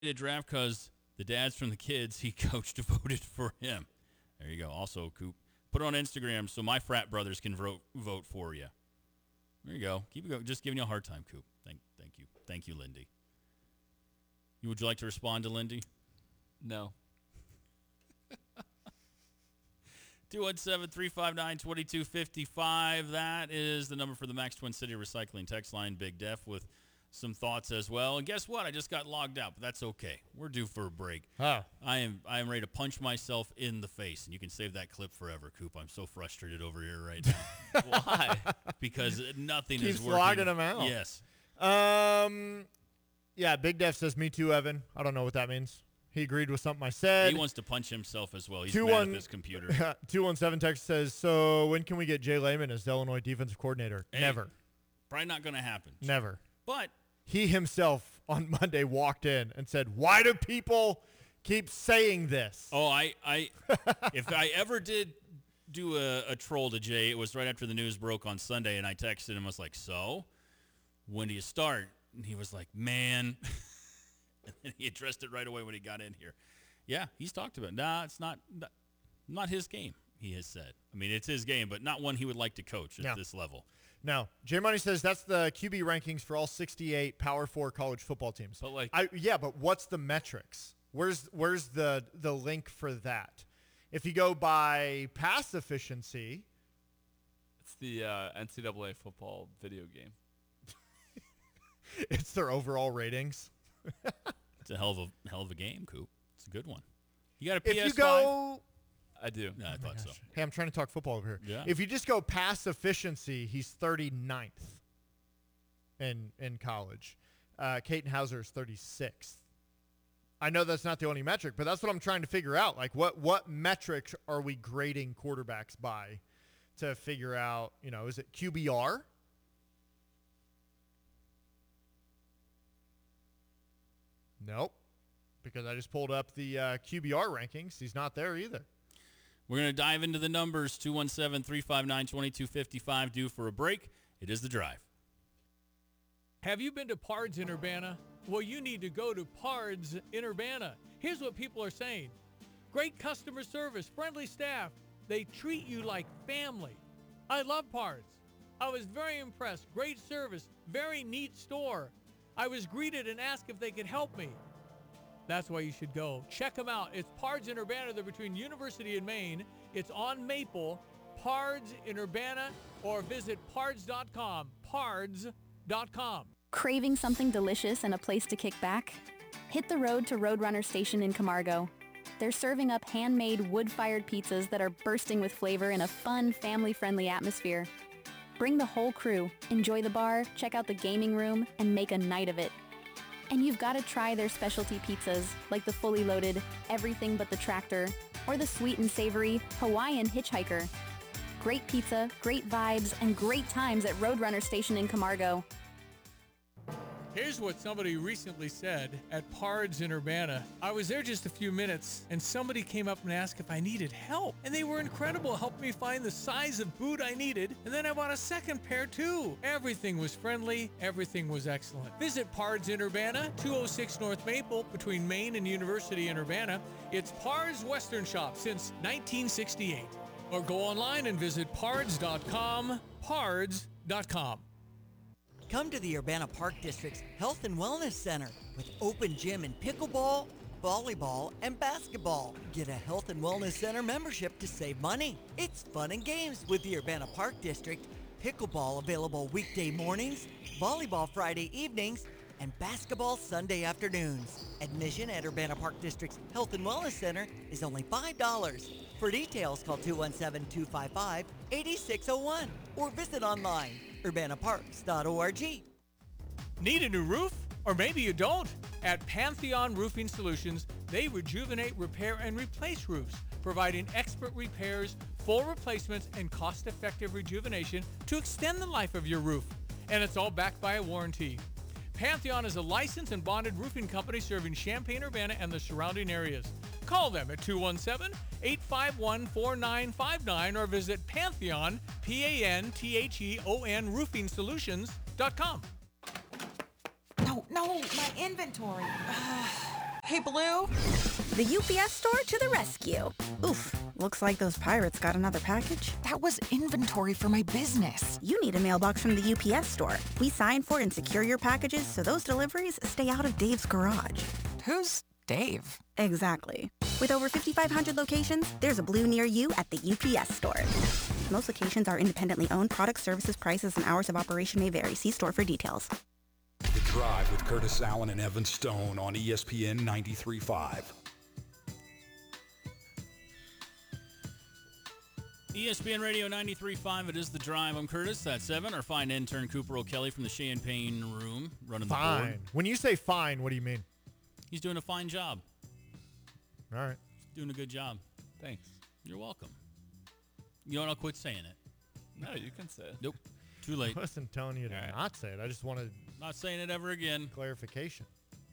draft because the dads from the kids he coached voted for him. There you go. Also, Coop, put it on Instagram so my frat brothers can vote for you. There you go. Keep it going. Just giving you a hard time, Coop. Thank you. Thank you, Lindy. Would you like to respond to Lindy? No. 217-359-2255. That is the number for the Max Twin City Recycling text line. Big Def with some thoughts as well. And guess what? I just got logged out, but that's okay. We're due for a break. Oh. I am ready to punch myself in the face, and you can save that clip forever, Coop. I'm so frustrated over here right now. Why? Because nothing Keeps is working. logging them out. Yes. Yeah, Big Def says, me too, Evan. I don't know what that means. He agreed with something I said. He wants to punch himself as well. He's mad at this computer. 217 text says, so when can we get Jay Lehman as the Illinois defensive coordinator? Hey, Never. Probably not going to happen. Never. But he himself on Monday walked in and said, why do people keep saying this? Oh, I if I ever did do a troll to Jay, it was right after the news broke on Sunday, and I texted him. I was like, so, when do you start? And he was like, man. And then he addressed it right away when he got in here. Yeah, he's talked about it. Nah, it's not his game, he has said. I mean, it's his game, but not one he would like to coach at this level. No. J Money says that's the QB rankings for all 68 Power 4 college football teams. But but what's the metrics? Where's the link for that? If you go by pass efficiency, it's the NCAA football video game. It's their overall ratings. It's a hell of a game, Coop. It's a good one. You got a PS5? If you go, I do. No, I thought so. Hey, I'm trying to talk football over here. Yeah. If you just go pass efficiency, he's 39th in college. Caton Hauser is 36th. I know that's not the only metric, but that's what I'm trying to figure out. Like, what metrics are we grading quarterbacks by to figure out, is it QBR? Nope, because I just pulled up the QBR rankings. He's not there either. We're going to dive into the numbers. 217-359-2255, due for a break. It is The Drive. Have you been to Pards in Urbana? Well, you need to go to Pards in Urbana. Here's what people are saying. Great customer service, friendly staff. They treat you like family. I love Pards. I was very impressed. Great service, very neat store. I was greeted and asked if they could help me. That's why you should go. Check them out. It's Pards in Urbana. They're between University and Maine. It's on Maple. Pards in Urbana, or visit pards.com. Pards.com. Craving something delicious and a place to kick back? Hit the road to Roadrunner Station in Camargo. They're serving up handmade wood-fired pizzas that are bursting with flavor in a fun, family-friendly atmosphere. Bring the whole crew, enjoy the bar, check out the gaming room, and make a night of it. And you've got to try their specialty pizzas, like the fully loaded Everything But the Tractor, or the sweet and savory Hawaiian Hitchhiker. Great pizza, great vibes, and great times at Roadrunner Station in Camargo. Here's what somebody recently said at Pards in Urbana. I was there just a few minutes, and somebody came up and asked if I needed help. And they were incredible, helped me find the size of boot I needed, and then I bought a second pair too. Everything was friendly, everything was excellent. Visit Pards in Urbana, 206 North Maple, between Maine and University in Urbana. It's Pards Western Shop since 1968. Or go online and visit pards.com, pards.com. Come to the Urbana Park District's Health and Wellness Center with open gym in pickleball, volleyball, and basketball. Get a Health and Wellness Center membership to save money. It's fun and games with the Urbana Park District. Pickleball available weekday mornings, volleyball Friday evenings, and basketball Sunday afternoons. Admission at Urbana Park District's Health and Wellness Center is only $5. For details, call 217-255-8601 or visit online, urbanaparks.org. Need a new roof? Or maybe you don't. At Pantheon Roofing Solutions, they rejuvenate, repair, and replace roofs, providing expert repairs, full replacements, and cost-effective rejuvenation to extend the life of your roof. And it's all backed by a warranty. Pantheon is a licensed and bonded roofing company serving Champaign-Urbana and the surrounding areas. Call them at 217-851-4959 or visit Pantheon, Pantheon roofing solutions.com. No, my inventory. Hey, Blue. The UPS store to the rescue. Oof, looks like those pirates got another package. That was inventory for my business. You need a mailbox from the UPS store. We sign for and secure your packages so those deliveries stay out of Dave's garage. Who's Dave? Exactly. With over 5,500 locations, there's a Blue near you at the UPS store. Most locations are independently owned. Products, services, prices, and hours of operation may vary. See store for details. The Drive with Curtis Allen and Evan Stone on ESPN 93.5. ESPN Radio 93.5, it is The Drive. I'm Curtis, that's Evan. Our fine intern Cooper O'Kelly from the Champagne Room running the board. Fine. When you say fine, what do you mean? He's doing a fine job. All right. He's doing a good job. Thanks. You're welcome. You know what? I'll quit saying it. No, you can say it. Nope. Too late. I wasn't telling you to All right. not say it. I just wanted Not saying it ever again. clarification.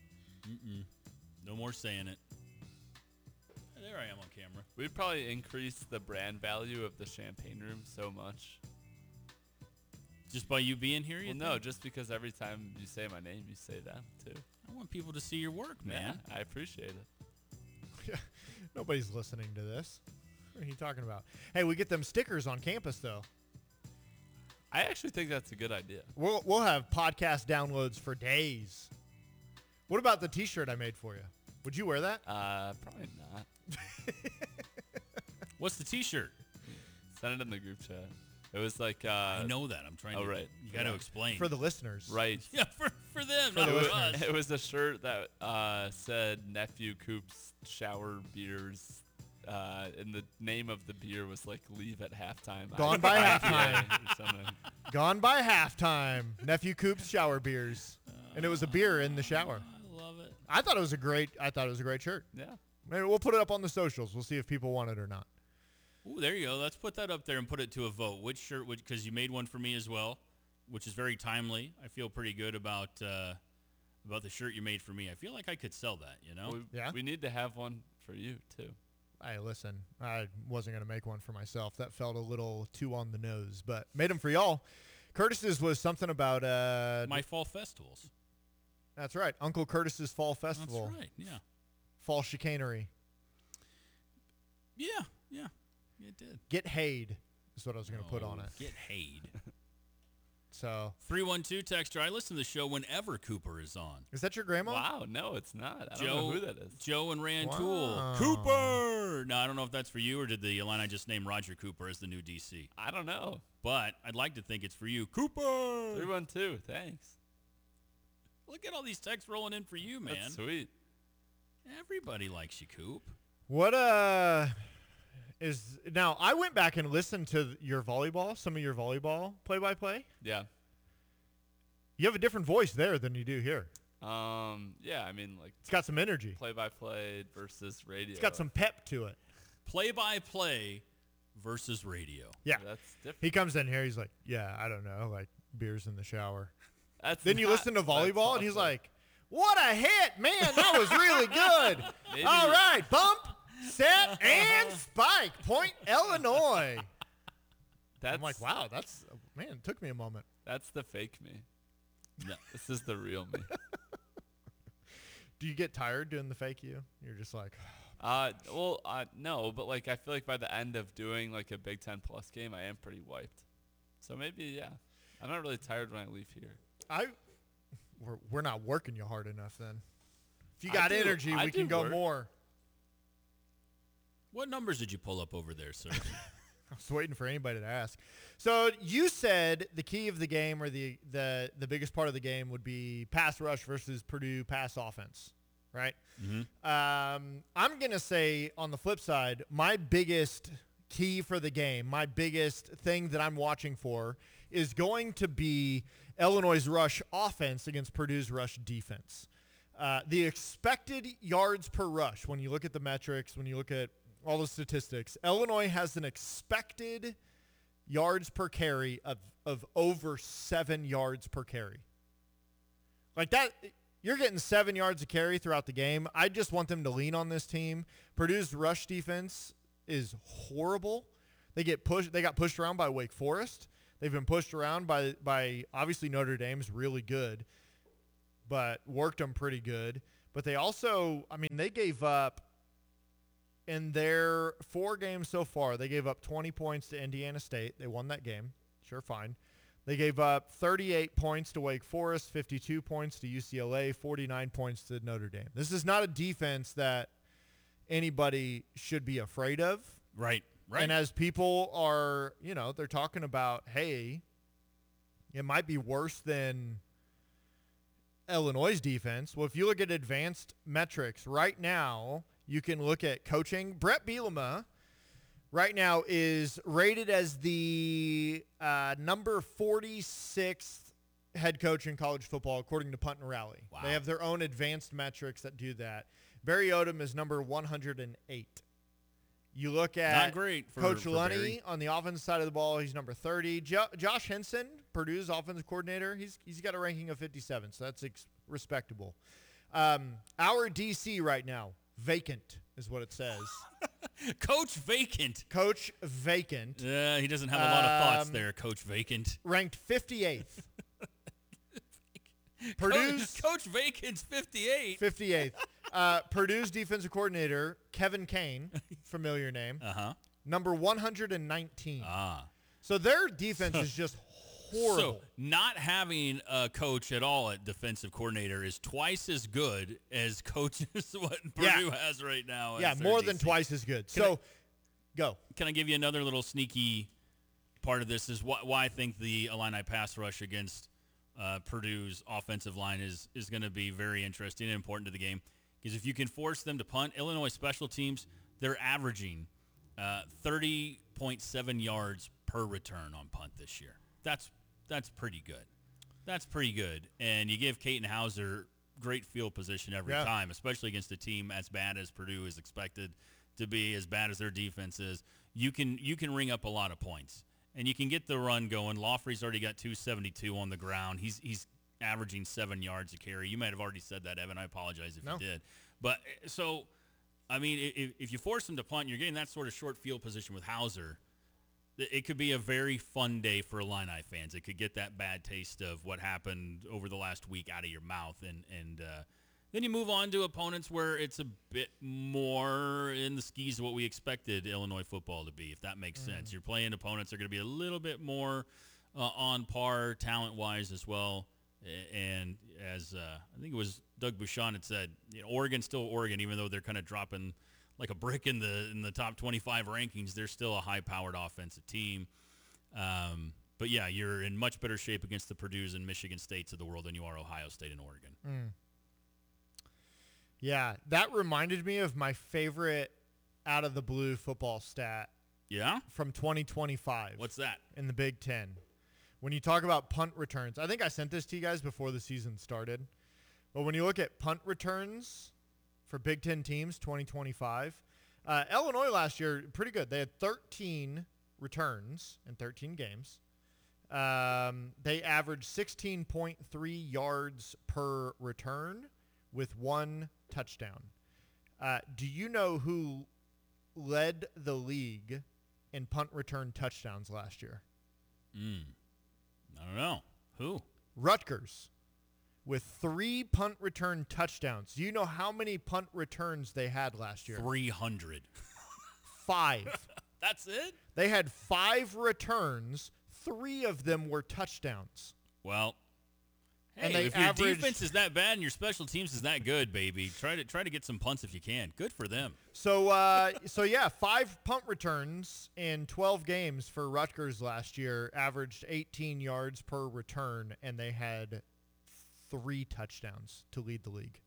No more saying it. There I am on camera. We'd probably increase the brand value of the Champagne Room so much. Just by you being here, you Well, no, think? just because every time you say my name, you say that too. I want people to see your work, man. Yeah, I appreciate it. Nobody's listening to this. What are you talking about? Hey, we get them stickers on campus, though. I actually think that's a good idea. We'll have podcast downloads for days. What about the T-shirt I made for you? Would you wear that? Probably not. What's the T-shirt? Send it in the group chat. It was like I know that. I'm trying to. right. You got to explain. For the listeners. Right. Yeah, for them, For not the for listeners. us. It was a shirt that said Nephew Coop's Shower Beers. And the name of the beer was like Leave at Halftime. Gone by IPA halftime. or something. Gone by halftime. Nephew Coop's shower beers, and it was a beer in the shower. I love it. I thought it was a great shirt. Yeah. Maybe we'll put it up on the socials. We'll see if people want it or not. Ooh, there you go. Let's put that up there and put it to a vote. Which shirt? Because you made one for me as well, which is very timely. I feel pretty good about the shirt you made for me. I feel like I could sell that. You know? Yeah? We need to have one for you too. Hey, listen, I wasn't going to make one for myself. That felt a little too on the nose, but made them for y'all. Curtis's was something about My fall festivals. That's right. Uncle Curtis's Fall Festival. That's right. Yeah. Fall chicanery. Yeah. It did. Get Hayed is what I was going to put on it. Get Hayed. So 312 texter. I listen to the show whenever Cooper is on. is that your grandma? Wow, no, it's not. I don't know who that is. Joe and Rantoul. Wow. Cooper. No, I don't know if that's for you or did the line I just named Roger Cooper as the new DC. I don't know. But I'd like to think it's for you, Cooper. 312, thanks. Look at all these texts rolling in for you, man. That's sweet. Everybody likes you, Coop. What is now? I went back and listened to some of your volleyball play-by-play. Yeah. You have a different voice there than you do here. Yeah, I mean, like It's got some energy. play-by-play versus radio. It's got some pep to it. Play-by-play versus radio. Yeah. That's different. He comes in here. He's like, yeah, I don't know, like beers in the shower. That's Then you not- listen to that's volleyball, and he's awesome. like, what a hit, man. That was really good. Maybe- All right, bump, set, and spike. Point, Illinois. That's, I'm like, wow, man, it took me a moment. That's the fake me. No. This is the real me. Do you get tired doing the fake you? You're just like, No, but like I feel like by the end of doing like a Big Ten Plus game, I am pretty wiped. So maybe, yeah. I'm not really tired when I leave here. we're not working you hard enough then. If you I got do- energy, I we do can go work. more. What numbers did you pull up over there, sir? I was waiting for anybody to ask. So you said the key of the game, or the biggest part of the game, would be pass rush versus Purdue pass offense, right? Mm-hmm. I'm gonna say on the flip side, my biggest key for the game, my biggest thing that I'm watching for, is going to be Illinois' rush offense against Purdue's rush defense. The expected yards per rush, when you look at the metrics, when you look at all the statistics, Illinois has an expected yards per carry of over 7 yards per carry. Like that, you're getting 7 yards a carry throughout the game. I just want them to lean on this team. Purdue's rush defense is horrible. They got pushed around by Wake Forest. They've been pushed around by obviously Notre Dame's really good, but worked them pretty good. But they also, they gave up in their 4 games so far, they gave up 20 points to Indiana State. They won that game. Sure, fine. They gave up 38 points to Wake Forest, 52 points to UCLA, 49 points to Notre Dame. This is not a defense that anybody should be afraid of. Right. And as people are, they're talking about, hey, it might be worse than Illinois' defense. Well, if you look at advanced metrics right now, you can look at coaching. Brett Bielema right now is rated as the number 46th head coach in college football, according to Punt and Rally. Wow. They have their own advanced metrics that do that. Barry Odom is number 108. You look at Not great for Coach Lunny Barry. on the offensive side of the ball. He's number 30. Josh Henson, Purdue's offensive coordinator, he's got a ranking of 57, so that's respectable. Our DC right now, vacant is what it says. Coach Vacant. Coach Vacant. Yeah, he doesn't have a lot of thoughts there, Coach Vacant. Ranked 58th. Purdue's Coach Vacant's 58. 58th. Purdue's defensive coordinator, Kevin Kane, familiar name, number 119. So their defense is just horrible. So not having a coach at all at defensive coordinator is twice as good as coaches what Purdue has right now. Yeah, as their more than DC. twice as good. Go. Can I give you another little sneaky part of this is why I think the Illini pass rush against Purdue's offensive line is going to be very interesting and important to the game. Because if you can force them to punt, Illinois special teams, they're averaging 30.7 yards per return on punt this year. That's pretty good. That's pretty good. And you give Caton Hauser great field position every time, especially against a team as bad as Purdue is expected to be, as bad as their defense is. You can ring up a lot of points. And you can get the run going. Lawfrey's already got 272 on the ground. He's averaging 7 yards a carry. You might have already said that, Evan. I apologize if you did. But so, if you force him to punt, you're getting that sort of short field position with Hauser. It could be a very fun day for Illini fans. It could get that bad taste of what happened over the last week out of your mouth. And then you move on to opponents where it's a bit more in the skis of what we expected Illinois football to be, if that makes sense. You're playing opponents that are going to be a little bit more on par talent-wise as well. And as I think it was Doug Bouchon had said, Oregon's still Oregon, even though they're kind of dropping like a brick in the top 25 rankings. They're still a high-powered offensive team. But, yeah, you're in much better shape against the Purdue's and Michigan States of the world than you are Ohio State and Oregon. Yeah, that reminded me of my favorite out-of-the-blue football stat. Yeah? From 2025. What's that? In the Big Ten. When you talk about punt returns, I think I sent this to you guys before the season started. But when you look at punt returns for Big Ten teams, 2025, Illinois last year, pretty good. They had 13 returns in 13 games. They averaged 16.3 yards per return with 1 touchdown. Do you know who led the league in punt return touchdowns last year? I don't know. Who? Rutgers with 3 punt return touchdowns. Do you know how many punt returns they had last year? 300. 5. That's it? They had 5 returns. 3 of them were touchdowns. Well, and hey, if your defense is that bad and your special teams is that good, baby, try to get some punts if you can. Good for them. So yeah, 5 punt returns in 12 games for Rutgers last year, averaged 18 yards per return, and they had 3 touchdowns to lead the league.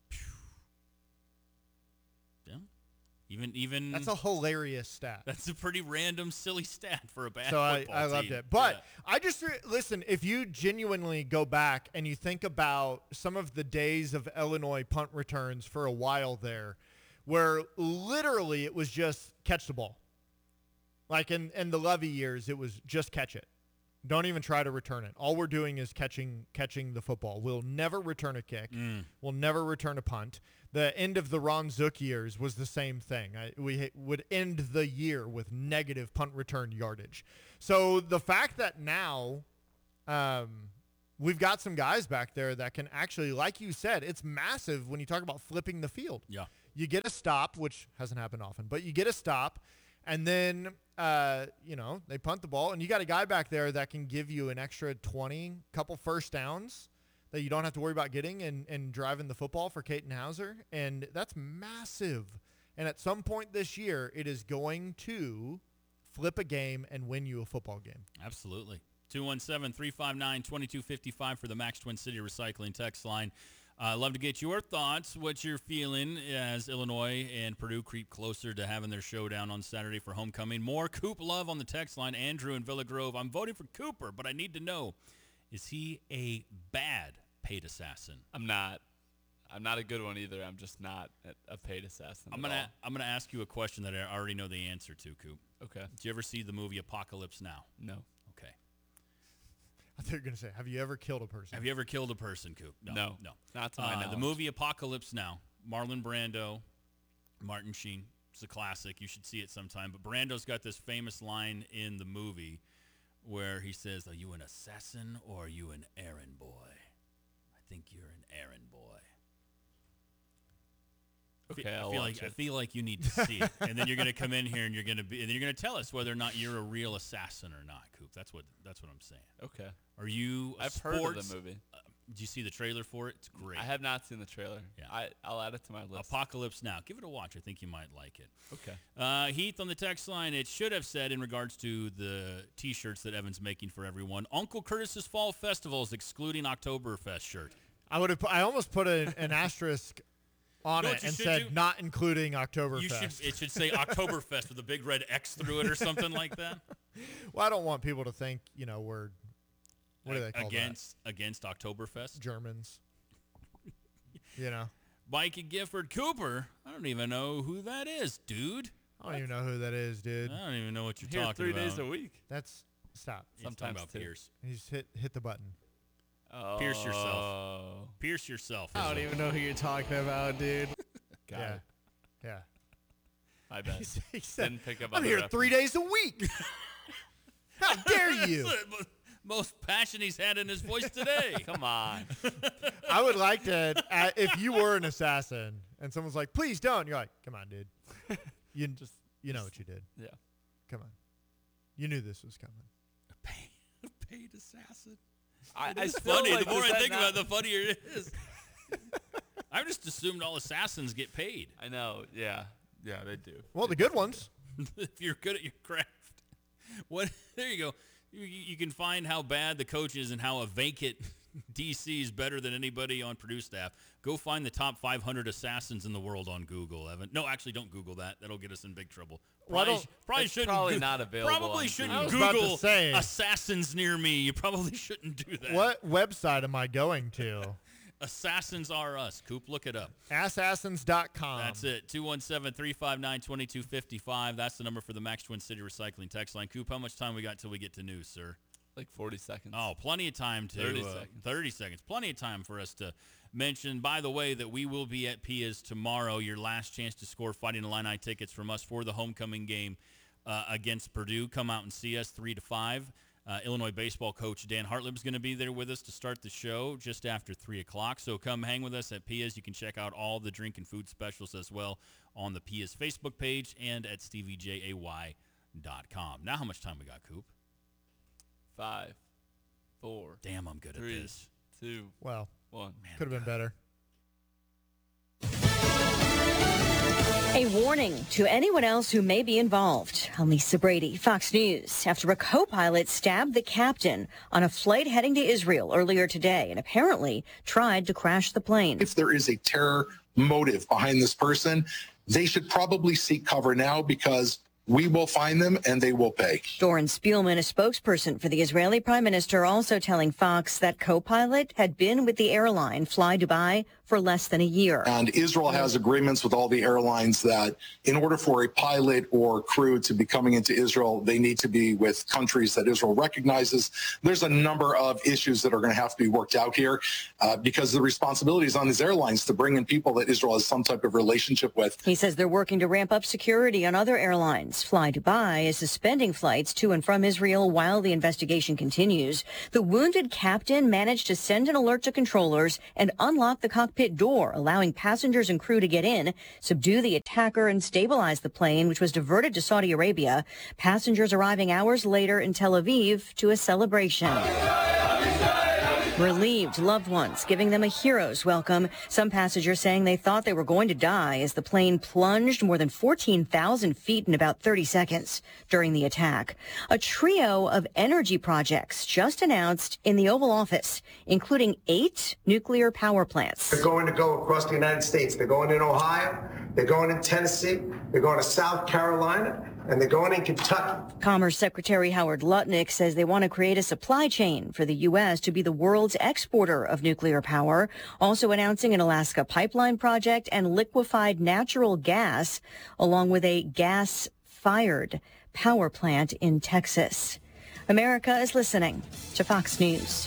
Yeah. Even that's a hilarious stat. That's a pretty random, silly stat for a bad football team. I loved it. But I just listen, if you genuinely go back and you think about some of the days of Illinois punt returns for a while there, where literally it was just catch the ball. Like in the Levy years, it was just catch it. Don't even try to return it. All we're doing is catching the football. We'll never return a kick. We'll never return a punt. The end of the Ron Zook years was the same thing. We would end the year with negative punt return yardage. So the fact that now we've got some guys back there that can actually, like you said, it's massive when you talk about flipping the field. Yeah. You get a stop, which hasn't happened often, but you get a stop, and then, they punt the ball, and you got a guy back there that can give you an extra 20, couple first downs that you don't have to worry about getting and driving the football for Katin Houser, and that's massive. And at some point this year, it is going to flip a game and win you a football game. Absolutely. 217-359-2255 for the Max Twin City Recycling text line. I'd love to get your thoughts, what you're feeling as Illinois and Purdue creep closer to having their showdown on Saturday for homecoming. More Coop love on the text line. Andrew in Villa Grove. I'm voting for Cooper, but I need to know, is he a bad paid assassin? I'm not a good one either. I'm just not a paid assassin. I'm gonna ask you a question that I already know the answer to, Coop. Okay. Did you ever see the movie Apocalypse Now? No. Okay. I thought you were going to say, have you ever killed a person? Have you ever killed a person, Coop? No. Not to my knowledge. The movie Apocalypse Now, Marlon Brando, Martin Sheen. It's a classic. You should see it sometime. But Brando's got this famous line in the movie where he says, "Are you an assassin or are you an errand boy?" I think you're an errand boy. Okay, I feel like you need to see it, and then you're going to come in here and you're going to tell us whether or not you're a real assassin or not, Coop. That's what I'm saying. Okay. Are you? I've heard of the movie. Did you see the trailer for it? It's great. I have not seen the trailer. Yeah. I'll add it to my list. Apocalypse Now. Give it a watch. I think you might like it. Okay. Heath on the text line. It should have said in regards to the T-shirts that Evan's making for everyone. Uncle Curtis's Fall Festivals, excluding Oktoberfest shirt. I almost put an asterisk on it and said do? not including Oktoberfest. It should say Oktoberfest with a big red X through it or something like that. Well, I don't want people to think, we're, what do they call against Oktoberfest? Germans. Mike and Gifford Cooper. I don't even know who that is, dude. I don't even know who that is, dude. I don't even know what you're Here talking 3 about. days a week. Stop. He's talking about Pierce. He's hit the button. Oh. Pierce yourself. Pierce yourself. I don't even know who you're talking about, dude. Got it. Yeah. My bad. He said, Didn't pick up I'm on the here reference. 3 days a week. How dare you? That's the most passion he's had in his voice today. Come on. I would like to, if you were an assassin and someone's like, please don't, you're like, come on, dude. You know what you did. Yeah. Come on. You knew this was coming. A paid assassin. It's funny. The more I think about it, the funnier it is. I just assumed all assassins get paid. I know. Yeah. Yeah, they do. Well, the good ones. If you're good at your craft. There you go. You can find how bad the coach is and how a vacant DC is better than anybody on Purdue staff. Go find the top 500 assassins in the world on Google, Evan. No, actually, don't Google that. That'll get us in big trouble. Probably not available. Probably shouldn't I was about to Google say. assassins near me. You probably shouldn't do that. What website am I going to? Assassins Are Us. Coop, look it up. Assassins.com. That's it. 217-359-2255. That's the number for the Max Twin City Recycling text line. Coop, how much time we got till we get to news, sir? Like 40 seconds. Oh, plenty of time to 30 seconds. 30 seconds. Plenty of time for us to mention, by the way, that we will be at Pia's tomorrow. Your last chance to score Fighting Illini tickets from us for the homecoming game against Purdue. Come out and see us 3 to 5. Illinois baseball coach Dan Hartlib is going to be there with us to start the show just after 3 o'clock. So come hang with us at Pia's. You can check out all the drink and food specials as well on the Pia's Facebook page and at steviejay.com. Now how much time we got, Coop? 5, 4. Damn, I'm good 3, at this. 2, Well, 1. could have been better. A warning to anyone else who may be involved. I'm Lisa Brady, Fox News. After a co-pilot stabbed the captain on a flight heading to Israel earlier today and apparently tried to crash the plane. If there is a terror motive behind this person, they should probably seek cover now because we will find them and they will pay. Doron Spielman, a spokesperson for the Israeli prime minister, also telling Fox that co-pilot had been with the airline Fly Dubai for less than a year. And Israel has agreements with all the airlines that in order for a pilot or crew to be coming into Israel, they need to be with countries that Israel recognizes. There's a number of issues that are going to have to be worked out here because the responsibility is on these airlines to bring in people that Israel has some type of relationship with. He says they're working to ramp up security on other airlines. Fly Dubai is suspending flights to and from Israel while the investigation continues. The wounded captain managed to send an alert to controllers and unlock the cockpit door, allowing passengers and crew to get in, subdue the attacker, and stabilize the plane, which was diverted to Saudi Arabia. Passengers arriving hours later in Tel Aviv to a celebration. Relieved loved ones giving them a hero's welcome. Some passengers saying they thought they were going to die as the plane plunged more than 14,000 feet in about 30 seconds during the attack. A trio of energy projects just announced in the Oval Office, including 8 nuclear power plants. They're going to go across the United States. They're going in Ohio. They're going in Tennessee. They're going to South Carolina. And they're going in Kentucky. Commerce Secretary Howard Lutnick says they want to create a supply chain for the U.S. to be the world's exporter of nuclear power, also announcing an Alaska pipeline project and liquefied natural gas, along with a gas-fired power plant in Texas. America is listening to Fox News.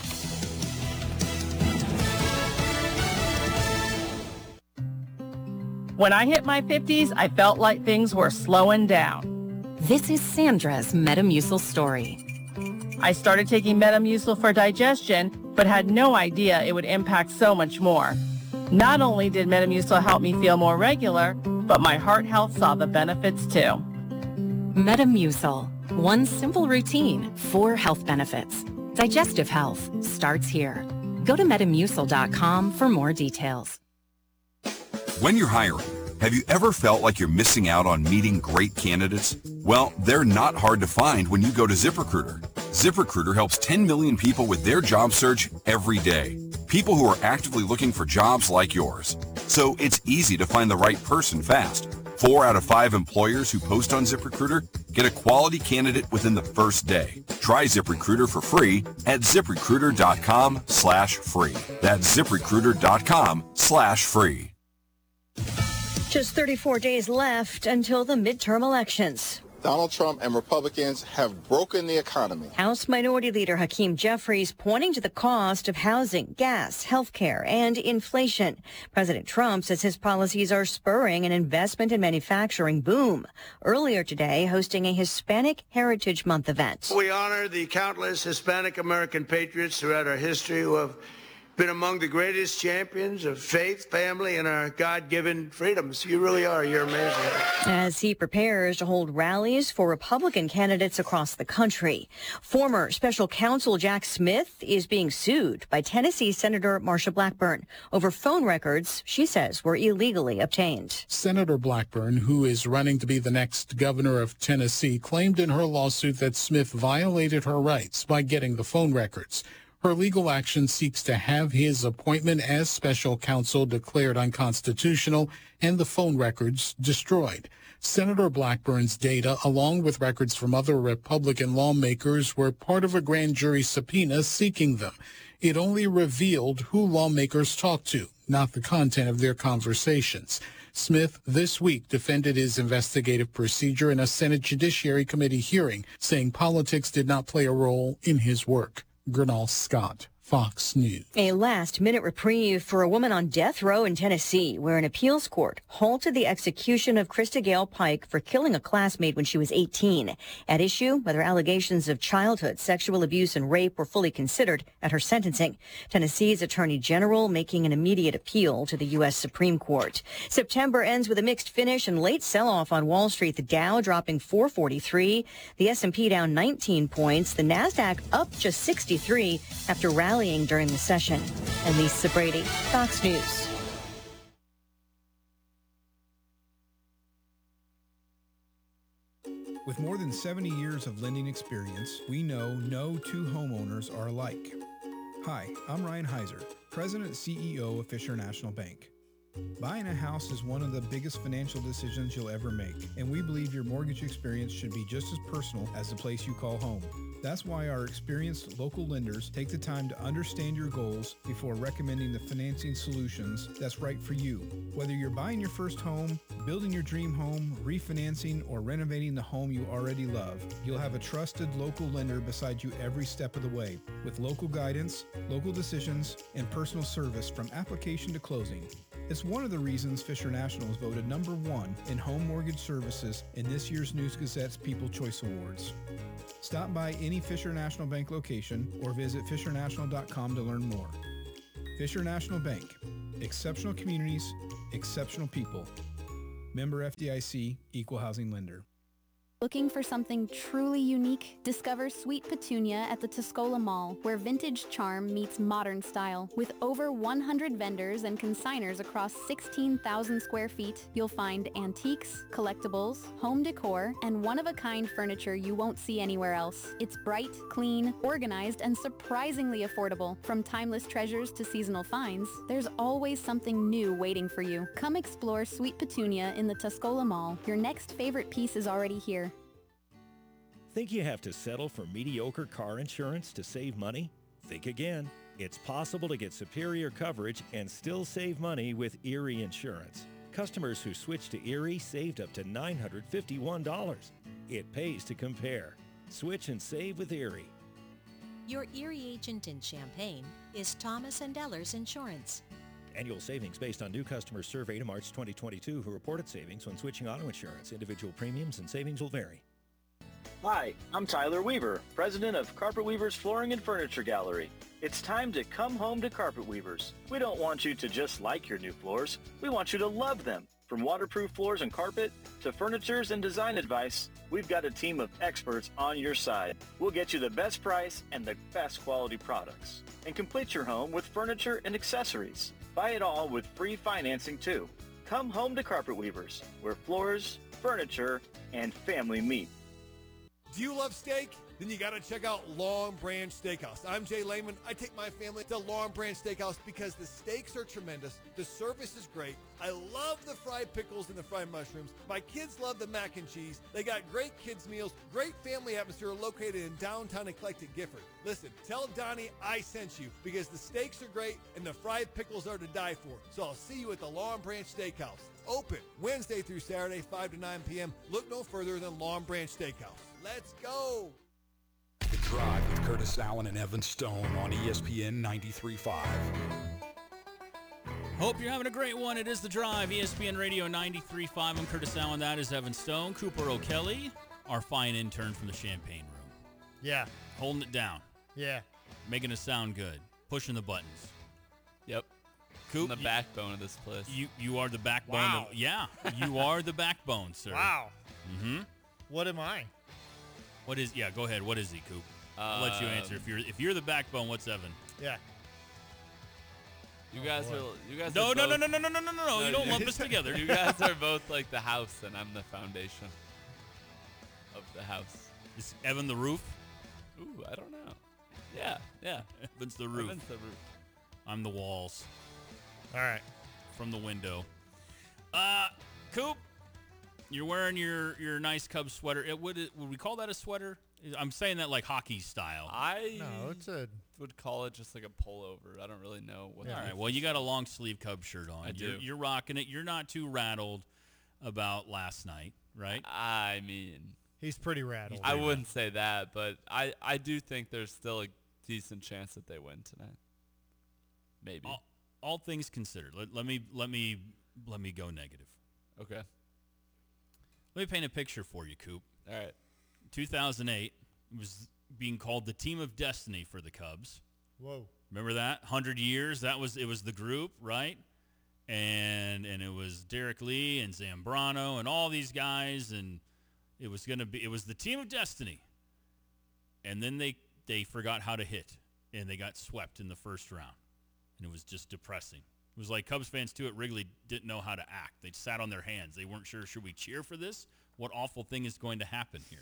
When I hit my 50s, I felt like things were slowing down. This is Sandra's Metamucil story. I started taking Metamucil for digestion, but had no idea it would impact so much more. Not only did Metamucil help me feel more regular, but my heart health saw the benefits too. Metamucil. One simple routine, 4 health benefits. Digestive health starts here. Go to Metamucil.com for more details. When you're hiring, have you ever felt like you're missing out on meeting great candidates? Well, they're not hard to find when you go to ZipRecruiter. ZipRecruiter helps 10 million people with their job search every day. People who are actively looking for jobs like yours. So it's easy to find the right person fast. 4 out of 5 employers who post on ZipRecruiter get a quality candidate within the first day. Try ZipRecruiter for free at ZipRecruiter.com/free. That's ZipRecruiter.com/free. Just 34 days left until the midterm elections. Donald Trump and Republicans have broken the economy. House Minority Leader Hakeem Jeffries pointing to the cost of housing, gas, health care, and inflation. President Trump says his policies are spurring an investment and manufacturing boom. Earlier today, hosting a Hispanic Heritage Month event. We honor the countless Hispanic American patriots throughout our history who have been among the greatest champions of faith, family, and our God-given freedoms. You really are. You're amazing. As he prepares to hold rallies for Republican candidates across the country. Former special counsel Jack Smith is being sued by Tennessee Senator Marsha Blackburn over phone records she says were illegally obtained. Senator Blackburn, who is running to be the next governor of Tennessee, claimed in her lawsuit that Smith violated her rights by getting the phone records. Her legal action seeks to have his appointment as special counsel declared unconstitutional and the phone records destroyed. Senator Blackburn's data, along with records from other Republican lawmakers, were part of a grand jury subpoena seeking them. It only revealed who lawmakers talked to, not the content of their conversations. Smith this week defended his investigative procedure in a Senate Judiciary Committee hearing, saying politics did not play a role in his work. Gernal Scott, Fox News. A last-minute reprieve for a woman on death row in Tennessee, where an appeals court halted the execution of Krista Gale Pike for killing a classmate when she was 18. At issue, whether allegations of childhood sexual abuse and rape were fully considered at her sentencing. Tennessee's Attorney General making an immediate appeal to the U.S. Supreme Court. September ends with a mixed finish and late sell-off on Wall Street. The Dow dropping 443, the S&P down 19 points, the NASDAQ up just 63 after rallying during the session. And Lisa Brady, Fox News. With more than 70 years of lending experience, we know no two homeowners are alike. Hi, I'm Ryan Heiser, President and CEO of Fisher National Bank. Buying a house is one of the biggest financial decisions you'll ever make, and we believe your mortgage experience should be just as personal as the place you call home. That's why our experienced local lenders take the time to understand your goals before recommending the financing solutions that's right for you. Whether you're buying your first home, building your dream home, refinancing, or renovating the home you already love, you'll have a trusted local lender beside you every step of the way, with local guidance, local decisions, and personal service from application to closing. It's one of the reasons Fisher National is voted #1 in home mortgage services in this year's News Gazette's People Choice Awards. Stop by any Fisher National Bank location or visit fishernational.com to learn more. Fisher National Bank. Exceptional communities, exceptional people. Member FDIC, Equal Housing Lender. Looking for something truly unique? Discover Sweet Petunia at the Tuscola Mall, where vintage charm meets modern style. With over 100 vendors and consigners across 16,000 square feet, you'll find antiques, collectibles, home decor, and one-of-a-kind furniture you won't see anywhere else. It's bright, clean, organized, and surprisingly affordable. From timeless treasures to seasonal finds, there's always something new waiting for you. Come explore Sweet Petunia in the Tuscola Mall. Your next favorite piece is already here. Think you have to settle for mediocre car insurance to save money? Think again. It's possible to get superior coverage and still save money with Erie Insurance. Customers who switched to Erie saved up to $951. It pays to compare. Switch and save with Erie. Your Erie agent in Champaign is Thomas & Ellers Insurance. Annual savings based on new customers surveyed in March 2022 who reported savings when switching auto insurance. Individual premiums and savings will vary. Hi, I'm Tyler Weaver, president of Carpet Weavers Flooring and Furniture Gallery. It's time to come home to Carpet Weavers. We don't want you to just like your new floors. We want you to love them. From waterproof floors and carpet to furnitures and design advice, we've got a team of experts on your side. We'll get you the best price and the best quality products. And complete your home with furniture and accessories. Buy it all with free financing too. Come home to Carpet Weavers, where floors, furniture, and family meet. Do you love steak? Then you got to check out Long Branch Steakhouse. I'm Jay Lehman. I take my family to Long Branch Steakhouse because the steaks are tremendous. The service is great. I love the fried pickles and the fried mushrooms. My kids love the mac and cheese. They got great kids meals, great family atmosphere located in downtown eclectic Gifford. Listen, tell Donnie I sent you because the steaks are great and the fried pickles are to die for. So I'll see you at the Long Branch Steakhouse. Open Wednesday through Saturday, 5 to 9 p.m. Look no further than Long Branch Steakhouse. Let's go. The Drive with Curtis Allen and Evan Stone on ESPN 93.5. Hope you're having a great one. It is The Drive, ESPN Radio 93.5. I'm Curtis Allen. That is Evan Stone. Cooper O'Kelly, our fine intern from the Champagne Room. Yeah. Holding it down. Yeah. Making it sound good. Pushing the buttons. Yep. Coop, I'm the backbone of this place. You are the backbone. Wow. You are the backbone, sir. Wow. Mm-hmm. What am I? What is? Yeah, go ahead. What is he, Coop? I'll let you answer. If you're the backbone, what's Evan? Yeah. You guys are. You guys. No. are both, No. You don't lump us together. You guys are both like the house, and I'm the foundation of the house. Is Evan the roof? Ooh, I don't know. Yeah. Evan's the roof. I'm the walls. All right. From the window. Coop, you're wearing your nice Cubs sweater. Would we call that a sweater? I'm saying that like hockey style. No, it's a. Would call it just like a pullover. I don't really know what. All right. Well, you got a long sleeve Cubs shirt on. I do. You're rocking it. You're not too rattled about last night, right? I mean, he's pretty rattled. I wouldn't say that, but I do think there's still a decent chance that they win tonight. Maybe. All things considered, let me go negative. Okay. Let me paint a picture for you, Coop. All right. 2008 was being called the team of destiny for the Cubs. Whoa. Remember that? 100 years. It was the group, right? And it was Derek Lee and Zambrano and all these guys, and it was the team of destiny. And then they forgot how to hit, and they got swept in the first round. And it was just depressing. It was like Cubs fans, too, at Wrigley didn't know how to act. They sat on their hands. They weren't sure, should we cheer for this? What awful thing is going to happen here?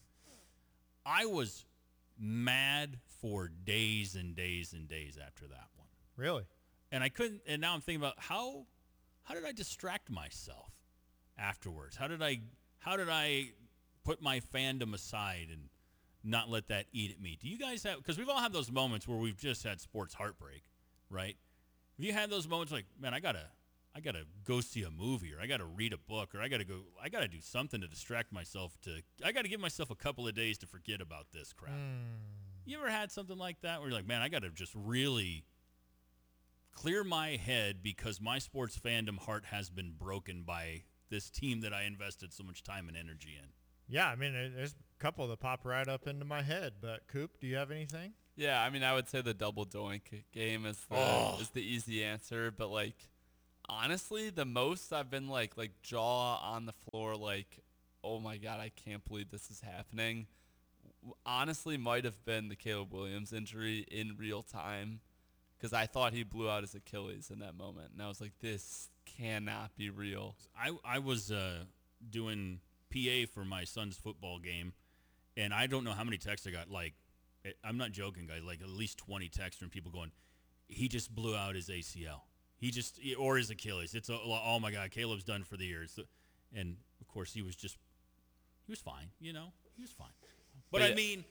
I was mad for days and days and days after that one. Really? And I couldn't, and now I'm thinking about how how did I distract myself afterwards? How did I put my fandom aside and not let that eat at me? Do you guys have, because we've all had those moments where we've just had sports heartbreak, right? Have you had those moments like, man, I gotta go see a movie, or I gotta read a book, or I gotta do something to distract myself, I gotta give myself a couple of days to forget about this crap. You ever had something like that where you're like, man, I gotta just really clear my head because my sports fandom heart has been broken by this team that I invested so much time and energy in? Yeah, I mean, there's a couple that pop right up into my head. But Coop, do you have anything? Yeah, I mean, I would say the double doink game is the easy answer. But like, honestly, the most I've been like jaw on the floor, like, oh my God, I can't believe this is happening. Honestly, might have been the Caleb Williams injury in real time, because I thought he blew out his Achilles in that moment, and I was like, this cannot be real. I was doing PA for my son's football game, and I don't know how many texts I got. Like, I'm not joking, guys. Like, at least 20 texts from people going, he just blew out his ACL. Or his Achilles. Oh my God, Caleb's done for the year. And of course, he was fine. You know, he was fine. But I mean,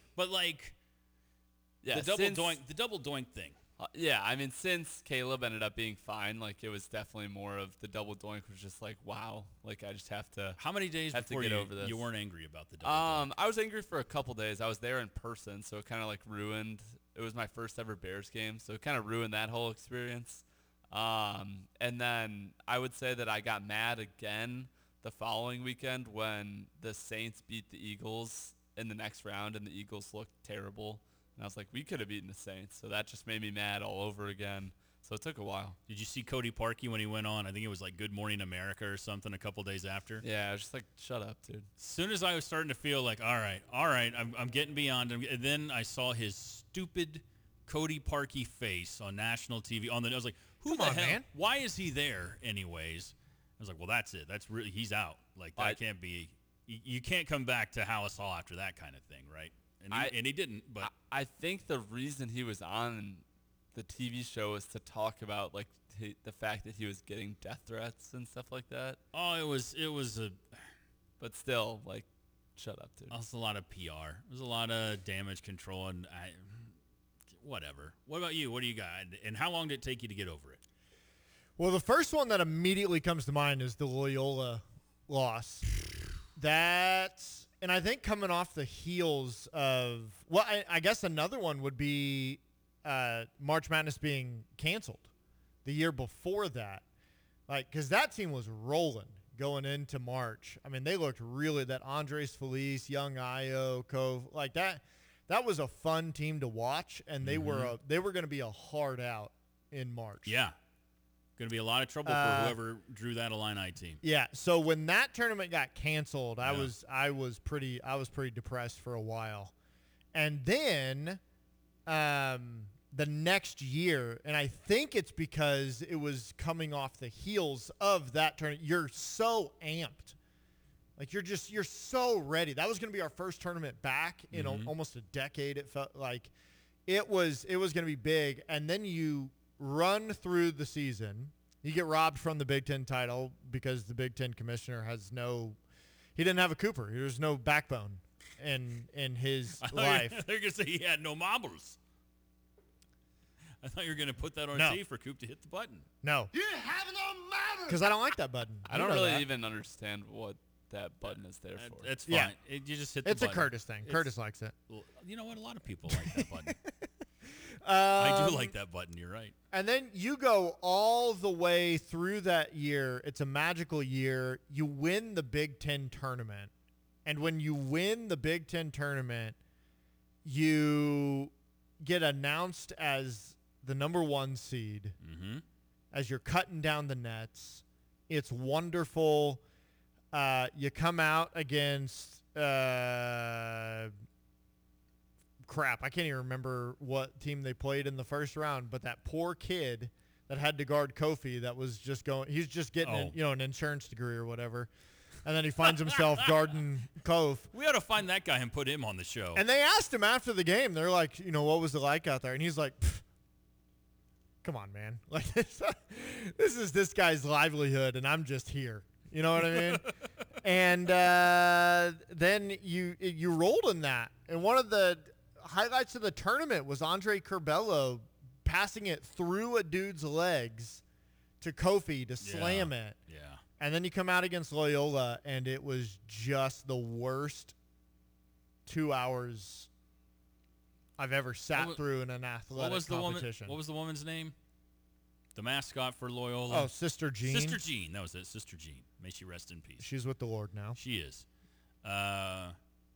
the double doink thing. Yeah, I mean, since Caleb ended up being fine, like, it was definitely more of the double doink was just like, wow, like, I just have to. How many days before get over this. You weren't angry about the double doink? I was angry for a couple days. I was there in person, so it kind of like ruined. It was my first ever Bears game, so it kind of ruined that whole experience. And then I would say that I got mad again the following weekend when the Saints beat the Eagles in the next round, and the Eagles looked terrible. And I was like, we could have beaten the Saints. So that just made me mad all over again. So it took a while. Did you see Cody Parkey when he went on? I think it was like Good Morning America or something a couple days after. Yeah, I was just like, shut up, dude. As soon as I was starting to feel like, all right, I'm getting beyond him. And then I saw his stupid Cody Parkey face on national TV. I was like, who the hell? Man. Why is he there anyways? I was like, well, that's it. That's really, he's out. Like, that can't be. You can't come back to Halas Hall after that kind of thing, right? And he didn't. But I think the reason he was on the TV show is to talk about like the fact that he was getting death threats and stuff like that. Oh, it was a. But still, like, shut up, dude. It was a lot of PR. It was a lot of damage control, and whatever. What about you? What do you got? And how long did it take you to get over it? Well, the first one that immediately comes to mind is the Loyola loss. And I think coming off the heels of, well, I guess another one would be March Madness being canceled the year before that. Like, because that team was rolling going into March. I mean, they looked really, that Andres Feliz, Young Ayo, Cove, like that. That was a fun team to watch, and they were going to be a hard out in March. Yeah. Going to be a lot of trouble for whoever drew that Illini team. Yeah. So when that tournament got canceled, I was pretty depressed for a while, and then the next year, and I think it's because it was coming off the heels of that tournament. You're so amped, like you're so ready. That was going to be our first tournament back in almost a decade. It felt like it was going to be big, and then you run through the season. You get robbed from the Big Ten title because the Big Ten commissioner he didn't have a Cooper. There's no backbone in his life. They're going to say he had no marbles. I thought you were going to put that on tape for Coop to hit the button. No. You have no marbles. Because I don't like that button. I don't really even understand what that button is there for. It's fine. Yeah. You just hit the button. It's a Curtis thing. Curtis likes it. You know what? A lot of people like that button. I do like that button. You're right. And then you go all the way through that year. It's a magical year. You win the Big Ten tournament. And when you win the Big Ten tournament, you get announced as the number 1 seed as you're cutting down the nets. It's wonderful. You come out against crap, I can't even remember what team they played in the first round, but that poor kid that had to guard Kofi that was just going, he's just getting an insurance degree or whatever, and then he finds himself guarding Kof. We ought to find that guy and put him on the show. And they asked him after the game, they're like, what was it like out there? And he's like, come on, man. Like this is this guy's livelihood, and I'm just here. You know what I mean? And then you rolled in that. And one of the highlights of the tournament was Andre Curbelo passing it through a dude's legs to Kofi to slam it. Yeah. And then you come out against Loyola, and it was just the worst 2 hours I've ever sat through in an athletic competition. What was the woman's name? The mascot for Loyola? Oh, Sister Jean. Sister Jean. That was it. Sister Jean. May she rest in peace. She's with the Lord now. She is. I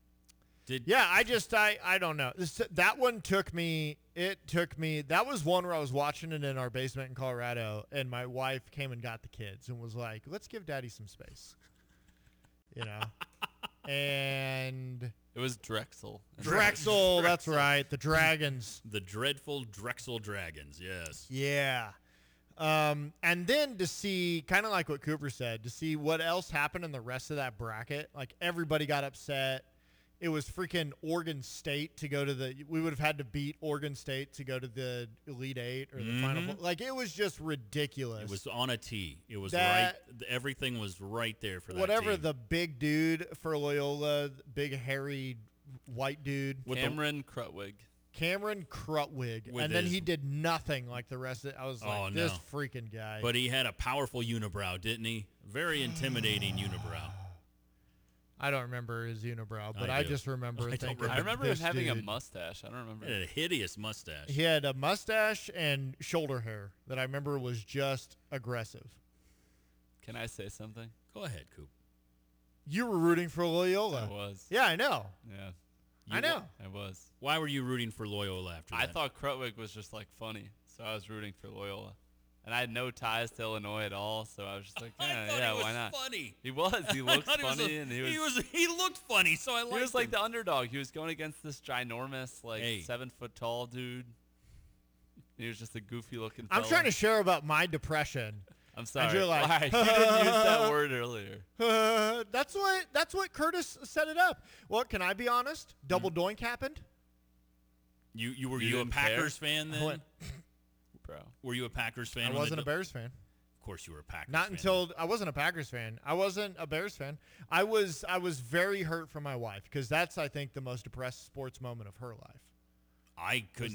don't know. That one took me. That was one where I was watching it in our basement in Colorado, and my wife came and got the kids and was like, "Let's give Daddy some space," you know. And it was Drexel. Drexel, that's right. The Dragons. The dreadful Drexel Dragons. Yes. Yeah. And then to see, kind of like what Cooper said, to see what else happened in the rest of that bracket. Like, everybody got upset. It was freaking Oregon State to go to we would have had to beat Oregon State to go to the Elite Eight or the Final Four. Like, it was just ridiculous. It was on a tee. It was right. Everything was right there for that whatever team. The big dude for Loyola, big hairy white dude. Cameron Krutwig. And then he did nothing like the rest of it. I was like, this freaking guy. But he had a powerful unibrow, didn't he? Very intimidating unibrow. I don't remember his unibrow, but I just remember thinking. I remember him having a mustache. I don't remember. He had a hideous mustache. He had a mustache and shoulder hair that I remember was just aggressive. Can I say something? Go ahead, Coop. You were rooting for Loyola. I was. Yeah, I know. Yeah. I know. I was. Why were you rooting for Loyola after that? I thought Krutwig was just like funny, so I was rooting for Loyola. And I had no ties to Illinois at all, so I was just like, why not? Funny. He was. He looked funny, and he looked funny, so I liked him. He was like the underdog. He was going against this ginormous, 7-foot tall dude. He was just a goofy looking fella. I'm trying to share about my depression. I'm sorry. And you're like, you didn't use that word earlier. That's what Curtis set it up. Well, can I be honest? Double doink happened. Were you a Packers fan then? Bro. Were you a Packers fan? I wasn't a Bears fan. Of course you were a Packers fan. Not until I wasn't a Packers fan. I wasn't a Bears fan. I was very hurt for my wife because that's, I think, the most depressed sports moment of her life. I couldn't.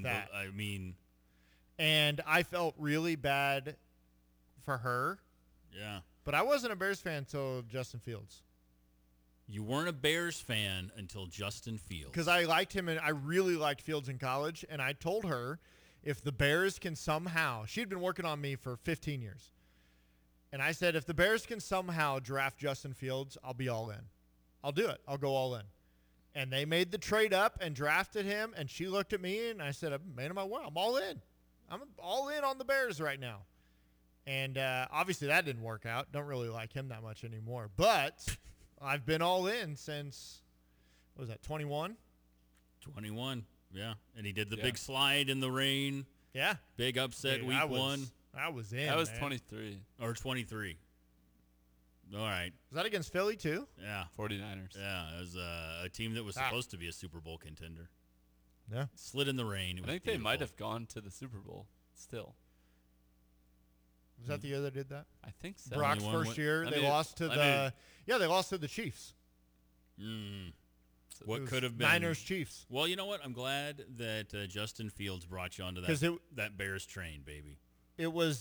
And I felt really bad for her. Yeah. But I wasn't a Bears fan until Justin Fields. You weren't a Bears fan until Justin Fields. Because I liked him, and I really liked Fields in college, and I told her if the Bears can somehow, she'd been working on me for 15 years, and I said, if the Bears can somehow draft Justin Fields, I'll be all in. I'll do it. I'll go all in. And they made the trade up and drafted him, and she looked at me, and I said, man of my word, I'm all in. I'm all in on the Bears right now. And obviously that didn't work out. Don't really like him that much anymore. But I've been all in since, what was that, 21? 21, yeah. And he did the big slide in the rain. Yeah. Big upset week one. I was in, That was man. 23. Or 23. All right. Was that against Philly too? Yeah. 49ers. Yeah, it was a team that was supposed to be a Super Bowl contender. Yeah. Slid in the rain. I think they might have gone to the Super Bowl still. Was that the year they did that? I think so. Brock's first year, they lost to the Chiefs. What could have been Niners Chiefs? Well, you know what? I'm glad that Justin Fields brought you onto that Bears train, baby. It was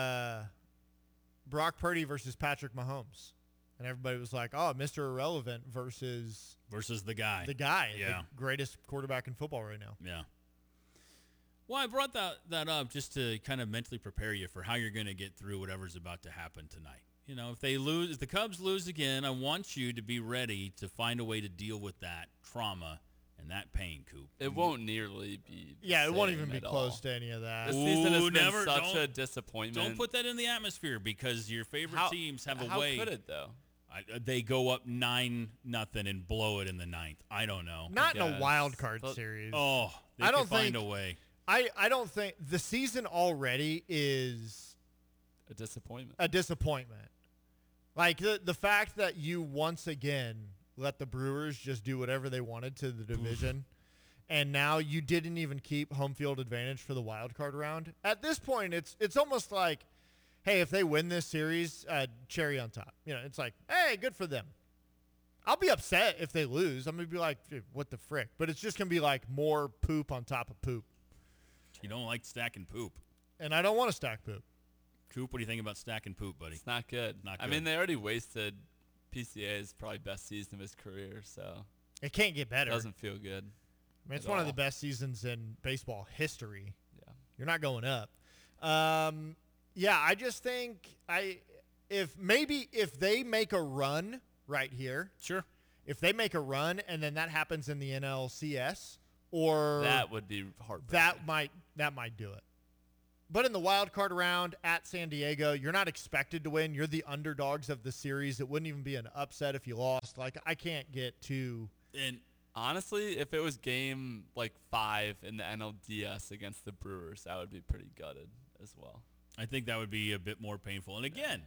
Brock Purdy versus Patrick Mahomes, and everybody was like, "Oh, Mr. Irrelevant versus the guy, the greatest quarterback in football right now." Yeah. Well, I brought that up just to kind of mentally prepare you for how you're going to get through whatever's about to happen tonight. You know, if the Cubs lose again, I want you to be ready to find a way to deal with that trauma and that pain, Coop. It won't nearly be. Yeah, it won't even be close to any of that. This season has been such a disappointment. Don't put that in the atmosphere because your favorite teams have a way. How could it though? They go up 9-0 and blow it in the ninth. I don't know. Not in a wild card series. Oh, I don't find a way. I don't think the season already is a disappointment. Like the fact that you once again let the Brewers just do whatever they wanted to the division and now you didn't even keep home field advantage for the wild card round. At this point, it's almost like, hey, if they win this series, cherry on top. It's like, hey, good for them. I'll be upset if they lose. I'm going to be like, what the frick? But it's just going to be like more poop on top of poop. You don't like stacking poop. And I don't want to stack poop. Coop, what do you think about stacking poop, buddy? It's not good. Not good. I mean, they already wasted PCA's probably best season of his career, so. It can't get better. It doesn't feel good. I mean, it's one of the best seasons in baseball history. Yeah. You're not going up. I just think if they make a run right here. Sure. If they make a run and then that happens in the NLCS, or that would be heartbreaking. That might do it. But in the wild card round at San Diego, you're not expected to win. You're the underdogs of the series. It wouldn't even be an upset if you lost. Like, I can't get too. And honestly, if it was game 5 in the NLDS against the Brewers, I would be pretty gutted as well. I think that would be a bit more painful. And again,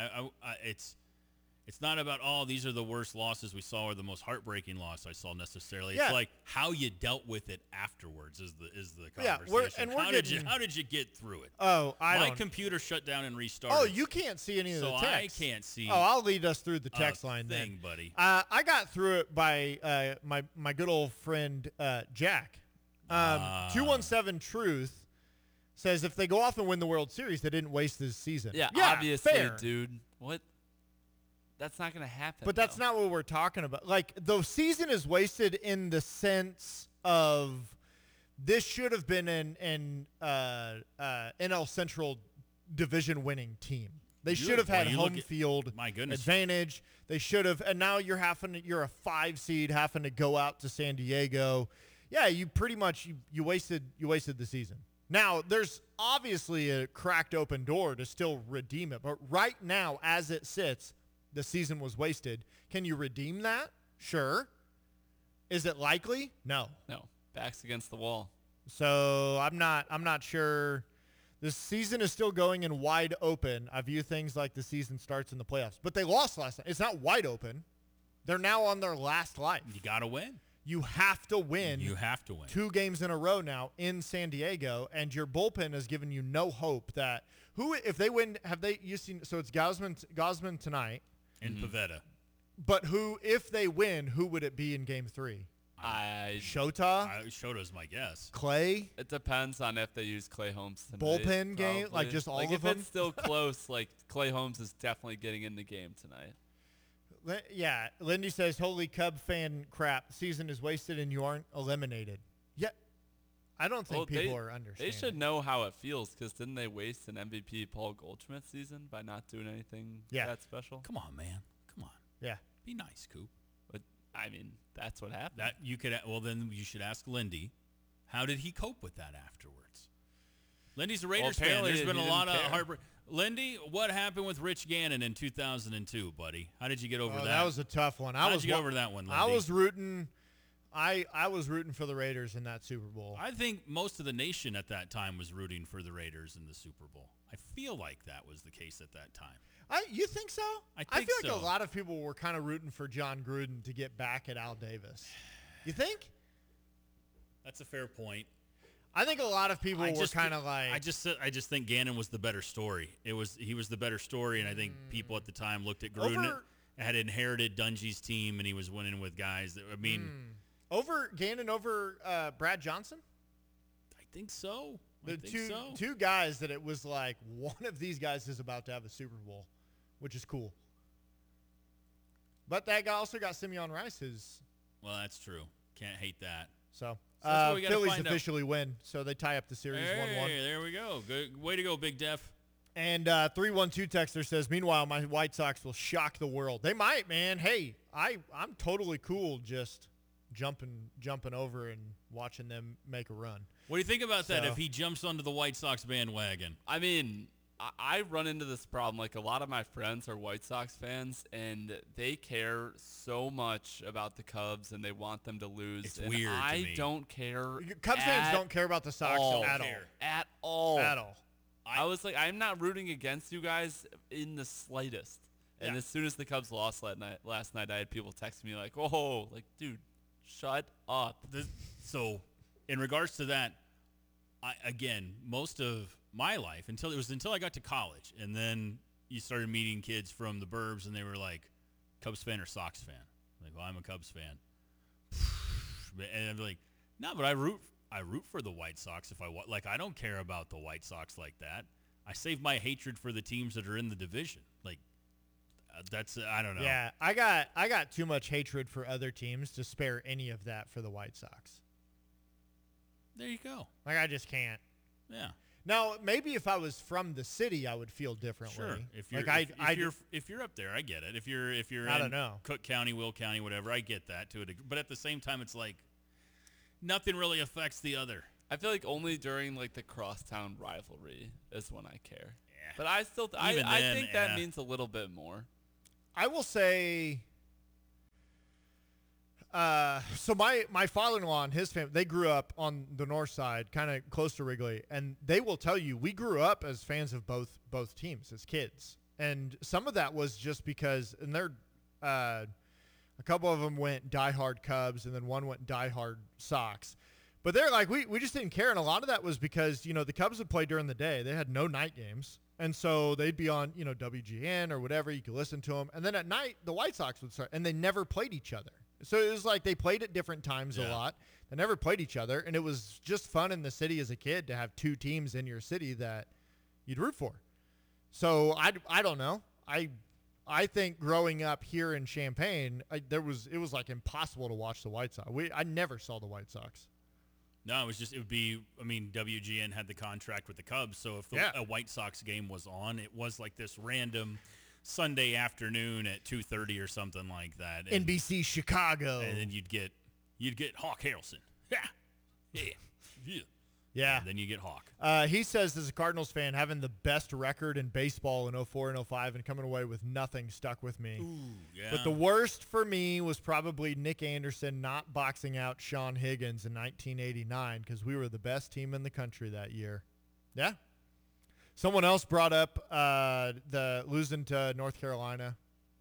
it's not about, these are the worst losses we saw or the most heartbreaking loss I saw necessarily. Yeah. It's like how you dealt with it afterwards is the conversation. Yeah, how did you get through it? Oh, My computer shut down and restarted. Oh, you can't see any of the text. So I can't see. Oh, I'll lead us through the text line then, buddy. I got through it by my good old friend Jack. 217 Truth says if they go off and win the World Series, they didn't waste this season. Yeah, obviously, fair. dude. What? That's not going to happen. But that's not what we're talking about. Like, the season is wasted in the sense of this should have been an NL Central division winning team. They should have had home field advantage. They should have, and now you're a 5 seed having to go out to San Diego. Yeah, you pretty much you wasted the season. Now, there's obviously a cracked open door to still redeem it, but right now, as it sits, the season was wasted. Can you redeem that? Sure. Is it likely? No. No. Backs against the wall. So I'm not sure. The season is still going in wide open. I view things like the season starts in the playoffs. But they lost last night. It's not wide open. They're now on their last life. You got to win. You have to win. You have to win. 2 games in a row now in San Diego, and your bullpen has given you no hope that if they win, so it's Gausman tonight. And Pivetta. But if they win, who would it be in game 3? Shota? Shota's my guess. Clay? It depends on if they use Clay Holmes tonight. Bullpen game? Like just all of them? If it's still close, Clay Holmes is definitely getting in the game tonight. Yeah. Lindy says, holy Cub fan crap. Season is wasted and you aren't eliminated. Yeah. I don't think people are understanding. They should know how it feels because didn't they waste an MVP Paul Goldschmidt season by not doing anything that special? Come on, man. Come on. Yeah. Be nice, Coop. But, I mean, that's what happened. Then you should ask Lindy, how did he cope with that afterwards? Lindy's a Raiders fan. There's been a lot of heartbreak. Lindy, what happened with Rich Gannon in 2002, buddy? How did you get over that? That was a tough one. How did you get over that one, Lindy? I was rooting for the Raiders in that Super Bowl. I think most of the nation at that time was rooting for the Raiders in the Super Bowl. I feel like that was the case at that time. You think so? I feel so. like a lot of people were kind of rooting for John Gruden to get back at Al Davis. You think? That's a fair point. I think a lot of people were kind of like. I just think Gannon was the better story. He was the better story, and I think people at the time looked at Gruden had inherited Dungy's team, and he was winning with guys that over Gannon over Brad Johnson. I think so. Two guys that it was like one of these guys is about to have a Super Bowl, which is cool. But that guy also got Simeon Rice. Well, that's true. Can't hate that. So Phillies officially win, so they tie up the series 1-1. There we go. Good way to go, Big Def. And 312 texter says, meanwhile, my White Sox will shock the world. They might, man. Hey, I'm totally cool just jumping over and watching them make a run. What do you think about that if he jumps onto the White Sox bandwagon? I mean, I run into this problem. Like, a lot of my friends are White Sox fans, and they care so much about the Cubs, and they want them to lose. It's weird to me. I don't care. Cubs fans don't care about the Sox at all. At all. I was like, I'm not rooting against you guys in the slightest. And as soon as the Cubs lost last night, I had people text me like, "Oh, like, dude, Shut up. So, in regards to that, most of my life until I got to college, and then you started meeting kids from the burbs, and they were like, Cubs fan or Sox fan? Like, well, I'm a Cubs fan. And I'm like, no, but I root for the White Sox if I want. Like, I don't care about the White Sox like that. I save my hatred for the teams that are in the division. Like, that's I don't know. Yeah, I got too much hatred for other teams to spare any of that for the White Sox. There you go. Like, I just can't. Yeah. Now, maybe if I was from the city, I would feel differently. Sure. If you're up there, I get it. If you're I in don't know. Cook County, Will County, whatever, I get that to a degree. But at the same time, it's like nothing really affects the other. I feel like only during like the crosstown rivalry is when I care. Yeah. But I still I think that means a little bit more. I will say. So my father-in-law and his family, they grew up on the north side, kind of close to Wrigley, and they will tell you we grew up as fans of both teams as kids, and some of that was just because, and they're a couple of them went diehard Cubs, and then one went diehard Sox, but they're like we just didn't care, and a lot of that was because the Cubs would play during the day, they had no night games, and so they'd be on WGN or whatever, you could listen to them, and then at night the White Sox would start, and they never played each other. So it was like they played at different times a lot. They never played each other, and it was just fun in the city as a kid to have two teams in your city that you'd root for. So I don't know. I think growing up here in Champaign, it was like impossible to watch the White Sox. I never saw the White Sox. No, WGN had the contract with the Cubs, so if a White Sox game was on, it was like this random Sunday afternoon at 2:30 or something like that. And, NBC Chicago. And then you'd get Hawk Harrelson. Yeah. And then you get Hawk. He says, as a Cardinals fan, having the best record in baseball in 04 and 05 and coming away with nothing stuck with me. Ooh, yeah. But the worst for me was probably Nick Anderson not boxing out Sean Higgins in 1989 because we were the best team in the country that year. Yeah. Someone else brought up the losing to North Carolina.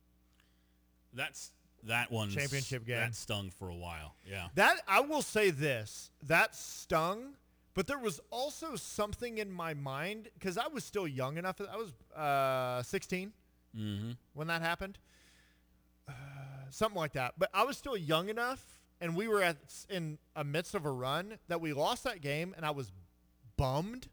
That one championship game. That stung for a while. Yeah. That I will say this. That stung, but there was also something in my mind because I was still young enough. I was 16 when that happened. Something like that. But I was still young enough, and we were in a midst of a run that we lost that game, and I was bummed.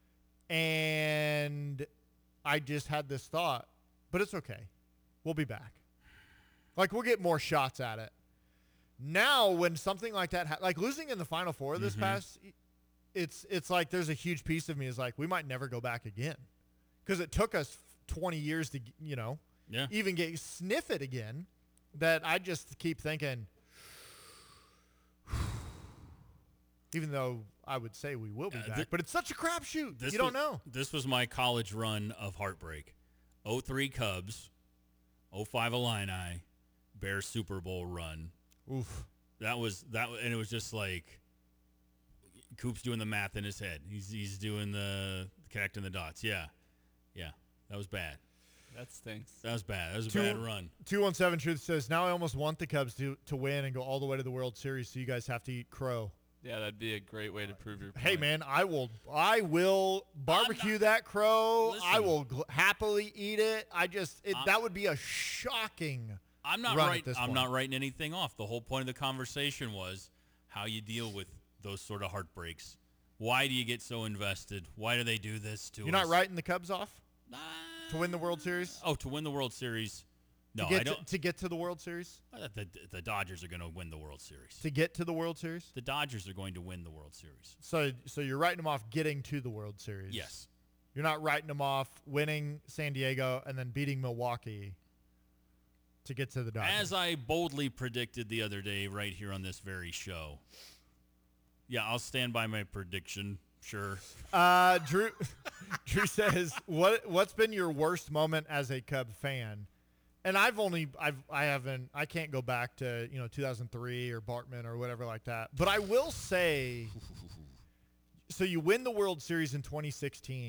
And I just had this thought, but it's okay. We'll be back. Like, we'll get more shots at it. Now, when something like that, like losing in the Final Four this past, it's like there's a huge piece of me is like, we might never go back again. Because it took us 20 years to, even sniff it again, that I just keep thinking, even though I would say we will be back, but it's such a crapshoot. You don't know. This was my college run of heartbreak. 03 Cubs, 05 Illini, Bears Super Bowl run. Oof. That was, and it was just like Coop's doing the math in his head. He's doing the connecting the dots. Yeah. That was bad. That stinks. That was bad. That was a bad run. 217 Truth says, now I almost want the Cubs to win and go all the way to the World Series, so you guys have to eat crow. Yeah, that'd be a great way to prove your point. Hey, man, I will barbecue that crow. Listen, I will happily eat it. That would be a shocking I'm not run at this point. I'm not writing anything off. The whole point of the conversation was how you deal with those sort of heartbreaks. Why do you get so invested? Why do they do this to us? You're not writing the Cubs off to win the World Series? Oh, to win the World Series? No, I don't. To get to the World Series? The Dodgers are going to win the World Series. To get to the World Series? The Dodgers are going to win the World Series. So you're writing them off getting to the World Series? Yes. You're not writing them off winning San Diego and then beating Milwaukee to get to the Dodgers? As I boldly predicted the other day right here on this very show. Yeah, I'll stand by my prediction. Sure. Drew says, what's been your worst moment as a Cub fan? And I can't go back to 2003 or Bartman or whatever like that. But I will say, so you win the World Series in 2016,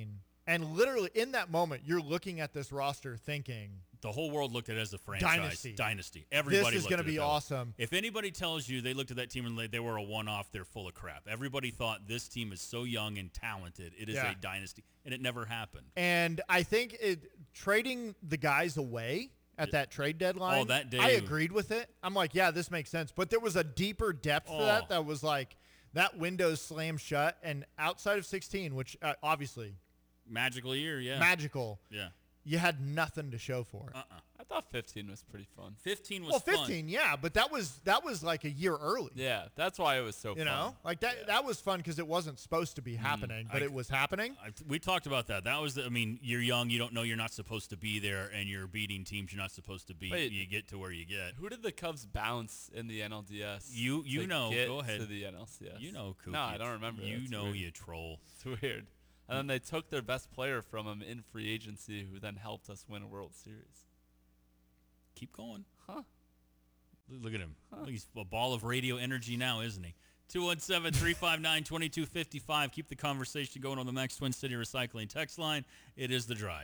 And literally in that moment, you're looking at this roster thinking, the whole world looked at it as a franchise. Dynasty. Everybody this is going to be awesome. If anybody tells you they looked at that team and they were a one-off, they're full of crap. Everybody thought this team is so young and talented. It is a dynasty, and it never happened. And I think trading the guys away at that trade deadline, that day, I agreed with it. I'm like, yeah, this makes sense. But there was a deeper depth to that was like that window slammed shut. And outside of 16, which obviously – magical year, yeah. Magical. Yeah. You had nothing to show for it. I thought 15 was pretty fun. 15 was fun. 15, yeah, but that was like a year early. Yeah, that's why it was so fun. You know? Like that was fun because it wasn't supposed to be happening, but it was happening. We talked about that. That was you're young, you don't know you're not supposed to be there, and you're beating teams you're not supposed to beat. Wait, you get to where you get. Who did the Cubs bounce in the NLDS? You know. Get go ahead. to the NLCS. You know, Coop. No, I don't remember. You That's know weird. you troll. It's weird. And then they took their best player from him in free agency, who then helped us win a World Series. Keep going. Huh. Look at him. He's a ball of radio energy now, isn't he? 217-359-2255. Keep the conversation going on the Max Twin City Recycling text line. It is The Drive.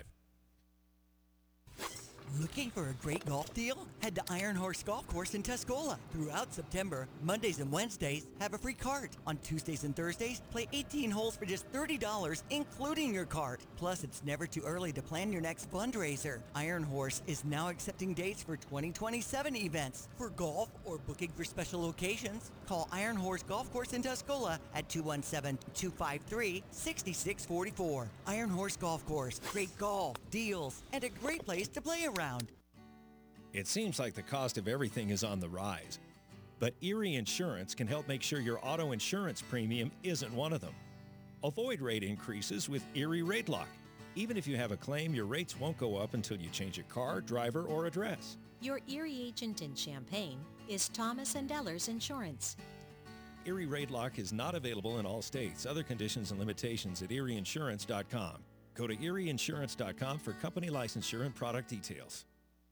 Looking for a great golf deal? Head to Iron Horse Golf Course in Tuscola. Throughout September, Mondays and Wednesdays, have a free cart. On Tuesdays and Thursdays, play 18 holes for just $30, including your cart. Plus, it's never too early to plan your next fundraiser. Iron Horse is now accepting dates for 2027 events. For golf or booking for special occasions, call Iron Horse Golf Course in Tuscola at 217-253-6644. Iron Horse Golf Course. Great golf, deals, and a great place to play around. It seems like the cost of everything is on the rise, but Erie Insurance can help make sure your auto insurance premium isn't one of them. Avoid rate increases with Erie Rate Lock. Even if you have a claim, your rates won't go up until you change a car, driver, or address. Your Erie agent in Champaign is Thomas & Ellers Insurance. Erie Rate Lock is not available in all states. Other conditions and limitations at erieinsurance.com. Go to erieinsurance.com for company licensure and product details.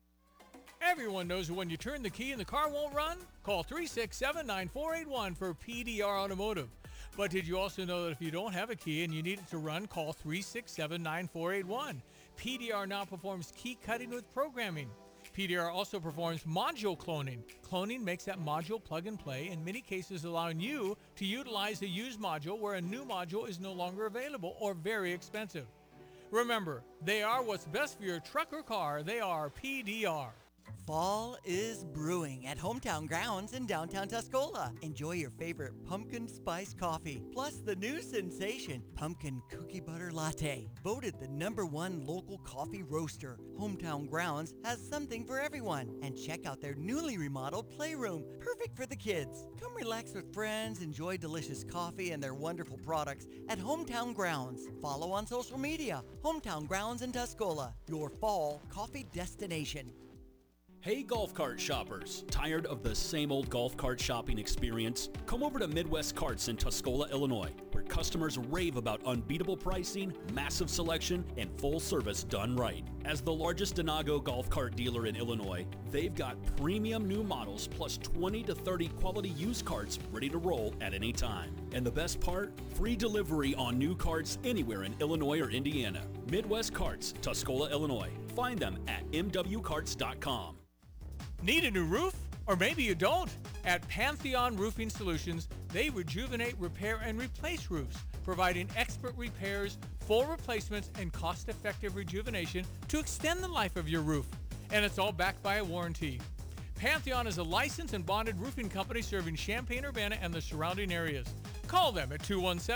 Everyone knows that when you turn the key and the car won't run, call 367-9481 for PDR Automotive. But did you also know that if you don't have a key and you need it to run, call 367-9481. PDR now performs key cutting with programming. PDR also performs module cloning. Cloning makes that module plug and play, in many cases allowing you to utilize a used module where a new module is no longer available or very expensive. Remember, they are what's best for your truck or car. They are PDR. Fall is brewing at Hometown Grounds in downtown Tuscola. Enjoy your favorite pumpkin spice coffee, plus the new sensation, Pumpkin Cookie Butter Latte. Voted the #1 local coffee roaster, Hometown Grounds has something for everyone. And check out their newly remodeled playroom, perfect for the kids. Come relax with friends, enjoy delicious coffee and their wonderful products at Hometown Grounds. Follow on social media, Hometown Grounds in Tuscola, your fall coffee destination. Hey golf cart shoppers, tired of the same old golf cart shopping experience? Come over to Midwest Carts in Tuscola, Illinois, where customers rave about unbeatable pricing, massive selection, and full service done right. As the largest Denago golf cart dealer in Illinois, they've got premium new models plus 20 to 30 quality used carts ready to roll at any time. And the best part? Free delivery on new carts anywhere in Illinois or Indiana. Midwest Carts, Tuscola, Illinois. Find them at mwcarts.com. Need a new roof? Or maybe you don't. At Pantheon Roofing Solutions, they rejuvenate, repair, and replace roofs, providing expert repairs, full replacements, and cost-effective rejuvenation to extend the life of your roof. And it's all backed by a warranty. Pantheon is a licensed and bonded roofing company serving Champaign-Urbana and the surrounding areas. Call them at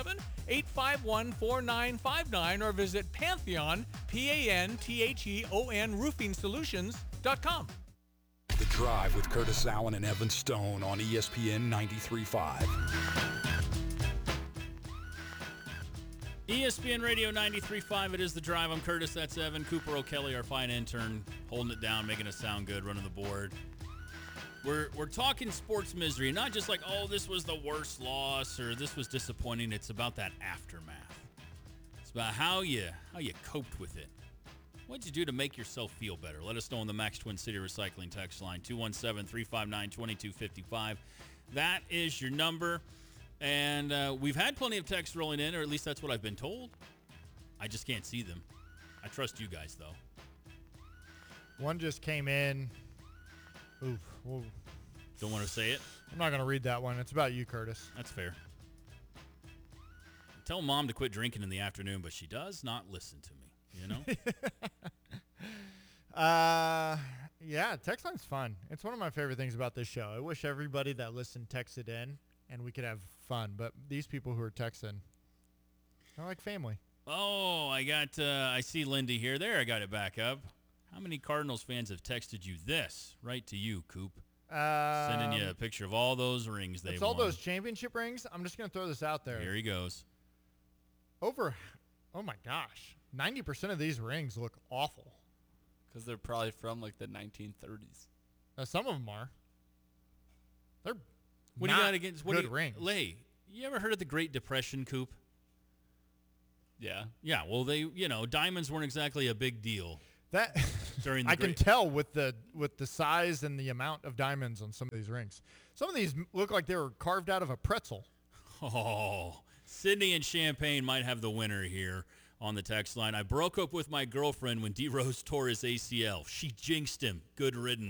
217-851-4959 or visit Pantheon, Pantheon RoofingSolutions.com. The Drive with Curtis Allen and Evan Stone on ESPN 93.5. ESPN Radio 93.5. It is The Drive. I'm Curtis. That's Evan. Cooper O'Kelly, our fine intern, holding it down, making us sound good, running the board. We're talking sports misery, not just like, oh, this was the worst loss or this was disappointing. It's about that aftermath. It's about how you coped with it. What'd you do to make yourself feel better? Let us know on the Max Twin City Recycling text line, 217-359-2255. That is your number. And we've had plenty of texts rolling in, or at least that's what I've been told. I just can't see them. I trust you guys, though. One just came in. Oof. Whoa. Don't want to say it? I'm not going to read that one. It's about you, Curtis. That's fair. Tell Mom to quit drinking in the afternoon, but she does not listen to me, you know? Yeah, text line's fun. It's one of my favorite things about this show. I wish everybody that listened texted in and we could have fun, but these people who are texting, they're like family. Oh, I see Lindy here. There, I got it back up. How many Cardinals fans have texted you this? Right to you, Coop. Sending you a picture of all those rings they won. It's all those championship rings. I'm just going to throw this out there. Here he goes. Oh my gosh, 90% of these rings look awful. Because they're probably from like the 1930s. Some of them are. They're what not do you got against good rings. Lay, you ever heard of the Great Depression, Coop? Yeah. Yeah, well, diamonds weren't exactly a big deal. That during the can tell with the size and the amount of diamonds on some of these rings. Some of these look like they were carved out of a pretzel. Oh, Sydney and Champaign might have the winner here on the text line. I broke up with my girlfriend when D. Rose tore his ACL. She jinxed him. Good riddance.